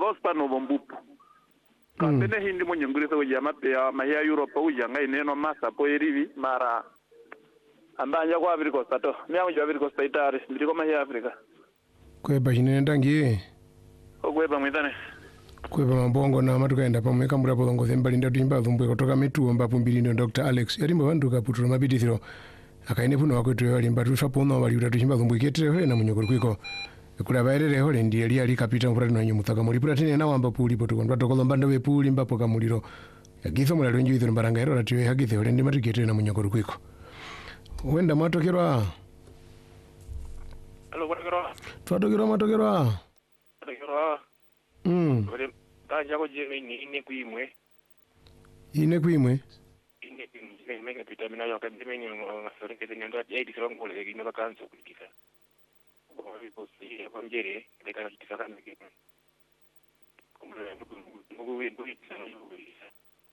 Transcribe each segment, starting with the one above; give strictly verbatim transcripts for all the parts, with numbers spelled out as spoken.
dos pano bombupu kapene mm. hindi mo nyungurisa ujama ya mahia Europe ujanga ineno masa po erivi mara ambanja kwa Ivory Coast to miangu jwa Ivory Coast itari ndiko mahia Africa kweba chinene ndangi okweba mwitane kweba mabongo na matukaenda pamwe kambura polongo thembali ndatu imba thumbwe kutoka mituo mbapo mbili ndo Doctor Alex yarimba vandu kaputula mabidithiro akaine puno wakwetu yali mbatu sapono wali utatu imba thumbwe ketere na munyokoro kwiko kula baerere hole ndiye ali ali kapita mfurati na nyumutaka muri pratine na wamba puli poto ndo tokolomba ndo puli mbapo kamuliro yagifa mulalo nju ithiro mbaranga ero ratiwe hagithe hole ndi matikete na munyokoro kwiko wenda matokerwa Hello watokerwa twatokerwa matokerwa matokerwa mm ore tanja ko je ni ine kuimwe ine kuimwe ine kuimwe mega pita mina yo kan demeni ngasore ke tenya ndo ai disoro ngole ke ino kanso kulikisa ko ri posi ko njere de kana kitisa kan ke ko mo mo we do itsa no kulikisa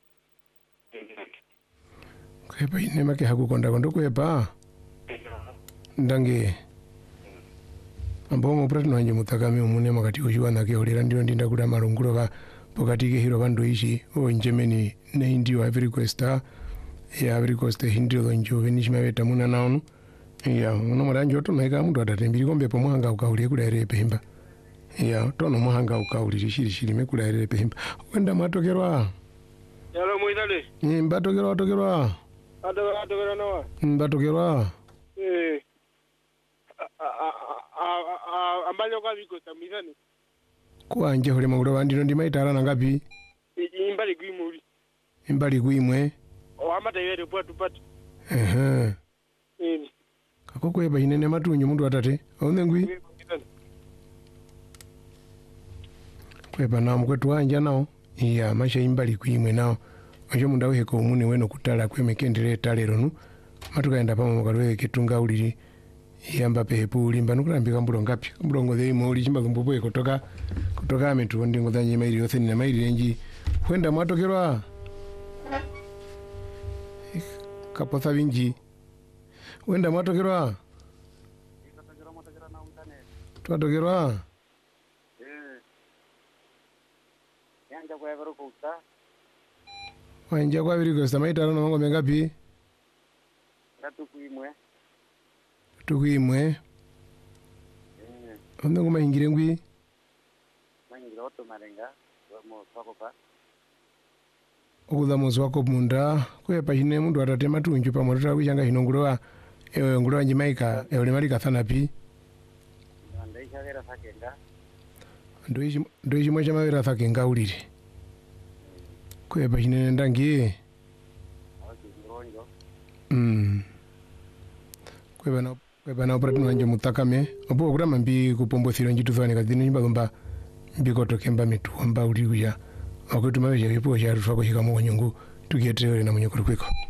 kwepa ine make hakukonda kondo kwepa ndange ambongo pratino anje mutakame umune makati ojuwana ke olera ndiro ndinda kula malunguro ka pokati ke hiro bandu ishi o Germany ne indio Ivory Coast ya Ivory Coast hindiro lonjo venishima beta muna naonu ya uno muranjo to meka mundu adatembiri kombe po muhanga ukauli kula ere pehimba ya tono muhanga ukauli shiri shiri mekula ere pehimba wenda matokerwa Hello muidale ni mbatokerwa tokerwa ado ado vera no mbatokerwa eh ambanyo kwa biko tamizani kwanje hole magulo bandino ndimaitara nangapi imbali gwimuri imbali gwimwe o amata yere patu patu ehe eh kako kweba inene matunyu mundu atate aune ngwi kweba na mkwetu wanja nao iya masha imbali gwimwe nao ajo mundu aweko umune weno kutala kwemekendere talero nu matukaenda pamo mukalwe kitunga uliri yamba pepu ulimba nukulambika mbulo ngapi mbulongo the imoli chimba kumbupo kutoka kutoka mitu ndingo za nyima ili yotheni na maili renji kwenda mwatokerwa kapotha vinji wenda mwatokerwa twatokerwa eh yanja kwa Ivory Coast wanja kwa Ivory Coast maitara na mango mengapi ngatu kuimwe tukuimwe eh ondo ngoma ingire ngwi mangira oto marenga mo swakopa okuza muzi wako munda kwepa chine mundu atate matunju pamwe tutakuchanga hino ngulowa ewe ngulowa njimaika ewe malika sana pi ndaishagera sakenga ndoichi ndoichi mwacha mawera sakenga ulire kwepa chine ndangi mm kwepa na kwepa na operate nanje mutakame opo kurama mbi kupombothira njitu thwane kadini nyimba lomba mbiko tokemba mitu amba uli kuya akwetu mawe ya ipo ya rufa kwa hikamu nyungu tukietrewe na mwenyekuru kwiko.